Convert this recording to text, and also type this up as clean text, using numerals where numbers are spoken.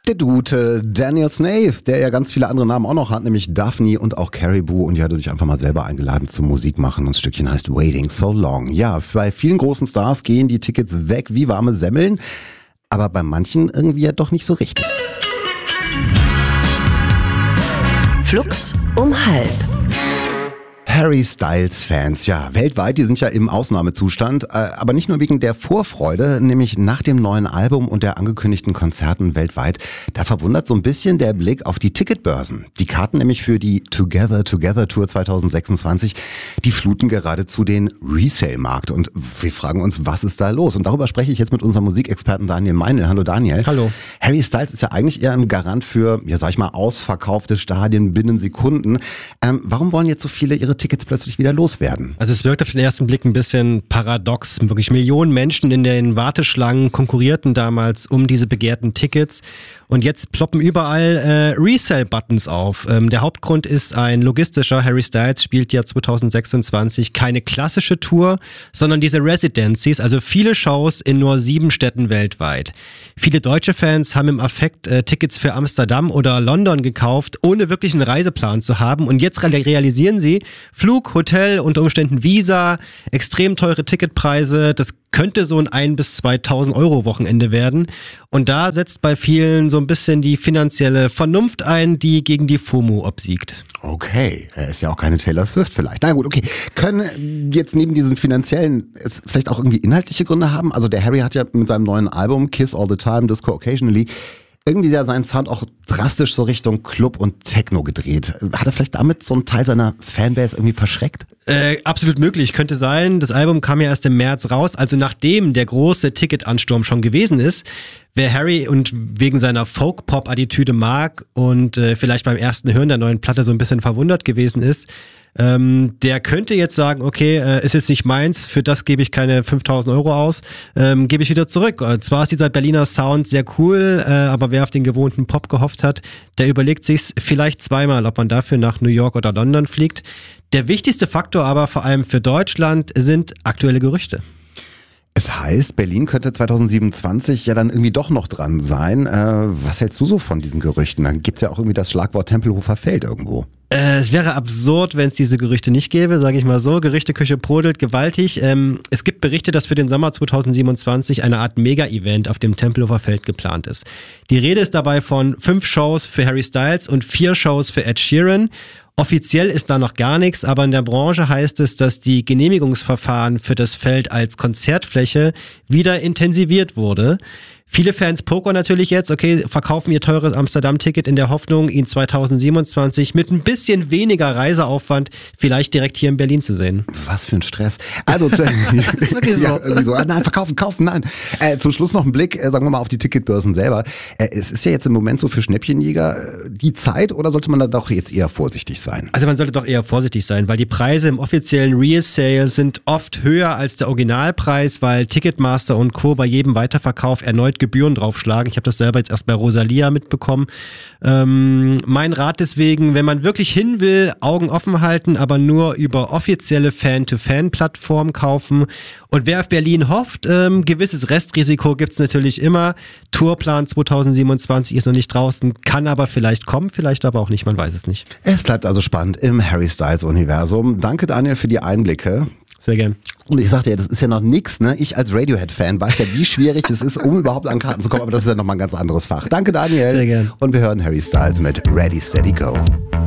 Der Dude, Daniel Snaith, der ja ganz viele andere Namen auch noch hat, nämlich Daphne und auch Caribou, und die hatte sich einfach mal selber eingeladen zum Musik machen und das Stückchen heißt Waiting So Long. Ja, bei vielen großen Stars gehen die Tickets weg wie warme Semmeln, aber bei manchen irgendwie ja doch nicht so richtig. Flux um halb. Harry Styles Fans, ja, weltweit, die sind ja im Ausnahmezustand, aber nicht nur wegen der Vorfreude, nämlich nach dem neuen Album und der angekündigten Konzerten weltweit. Da verwundert so ein bisschen der Blick auf die Ticketbörsen. Die Karten nämlich für die Together Tour 2026, die fluten geradezu den Resale-Markt. Und wir fragen uns, was ist da los? Und darüber spreche ich jetzt mit unserem Musikexperten Daniel Meinl. Hallo Daniel. Hallo. Harry Styles ist ja eigentlich eher ein Garant für, ja sag ich mal, ausverkaufte Stadien binnen Sekunden. Warum wollen jetzt so viele ihre Tickets plötzlich wieder loswerden? Also es wirkt auf den ersten Blick ein bisschen paradox. Wirklich Millionen Menschen in den Warteschlangen konkurrierten damals um diese begehrten Tickets. Und jetzt ploppen überall Resale-Buttons auf. Der Hauptgrund ist ein logistischer. Harry Styles spielt ja 2026 keine klassische Tour, sondern diese Residencies, also viele Shows in nur 7 Städten weltweit. Viele deutsche Fans haben im Affekt Tickets für Amsterdam oder London gekauft, ohne wirklich einen Reiseplan zu haben. Und jetzt realisieren sie, Flug, Hotel, unter Umständen Visa, extrem teure Ticketpreise, das könnte so ein 1.000 bis 2.000 Euro Wochenende werden. Und da setzt bei vielen so ein bisschen die finanzielle Vernunft ein, die gegen die FOMO obsiegt. Okay, er ist ja auch keine Taylor Swift vielleicht. Na gut, okay. Können jetzt neben diesen finanziellen es vielleicht auch irgendwie inhaltliche Gründe haben? Also der Harry hat ja mit seinem neuen Album Kiss All the Time, Disco Occasionally irgendwie ja seinen Sound auch drastisch so Richtung Club und Techno gedreht. Hat er vielleicht damit so einen Teil seiner Fanbase irgendwie verschreckt? Absolut möglich, könnte sein. Das Album kam ja erst im März raus, also nachdem der große Ticketansturm schon gewesen ist. Wer Harry und wegen seiner Folk-Pop-Attitüde mag und vielleicht beim ersten Hören der neuen Platte so ein bisschen verwundert gewesen ist, der könnte jetzt sagen, okay, ist jetzt nicht meins, für das gebe ich keine 5.000 Euro aus, gebe ich wieder zurück. Zwar ist dieser Berliner Sound sehr cool, aber wer auf den gewohnten Pop gehofft hat, der überlegt sich's vielleicht zweimal, ob man dafür nach New York oder London fliegt. Der wichtigste Faktor aber vor allem für Deutschland sind aktuelle Gerüchte. Es heißt, Berlin könnte 2027 ja dann irgendwie doch noch dran sein. Was hältst du so von diesen Gerüchten? Dann gibt's ja auch irgendwie das Schlagwort Tempelhofer Feld irgendwo. Es wäre absurd, wenn es diese Gerüchte nicht gäbe, sage ich mal so. Gerüchteküche brodelt gewaltig. Es gibt Berichte, dass für den Sommer 2027 eine Art Mega-Event auf dem Tempelhofer Feld geplant ist. Die Rede ist dabei von 5 Shows für Harry Styles und 4 Shows für Ed Sheeran. Offiziell ist da noch gar nichts, aber in der Branche heißt es, dass die Genehmigungsverfahren für das Feld als Konzertfläche wieder intensiviert wurde. Viele Fans pokern natürlich jetzt, okay, verkaufen ihr teures Amsterdam-Ticket in der Hoffnung, ihn 2027 mit ein bisschen weniger Reiseaufwand vielleicht direkt hier in Berlin zu sehen. Was für ein Stress. Also, das ist wirklich so. Ja, irgendwie so. Nein, kaufen, nein. Zum Schluss noch ein Blick, sagen wir mal, auf die Ticketbörsen selber. Es ist ja jetzt im Moment so für Schnäppchenjäger die Zeit, oder sollte man da doch jetzt eher vorsichtig sein? Also man sollte doch eher vorsichtig sein, weil die Preise im offiziellen Resale sind oft höher als der Originalpreis, weil Ticketmaster und Co. bei jedem Weiterverkauf erneut Gebühren draufschlagen. Ich habe das selber jetzt erst bei Rosalia mitbekommen. Mein Rat deswegen, wenn man wirklich hin will, Augen offen halten, aber nur über offizielle Fan-to-Fan-Plattformen kaufen. Und wer auf Berlin hofft, gewisses Restrisiko gibt's natürlich immer. Tourplan 2027 ist noch nicht draußen, kann aber vielleicht kommen, vielleicht aber auch nicht, man weiß es nicht. Es bleibt also spannend im Harry Styles-Universum. Danke Daniel für die Einblicke. Sehr gern. Und ich sagte ja, das ist ja noch nix, ne? Ich als Radiohead-Fan weiß ja, wie schwierig es ist, um überhaupt an Karten zu kommen, aber das ist ja nochmal ein ganz anderes Fach. Danke Daniel. Sehr gern. Und wir hören Harry Styles mit Ready, Steady, Go.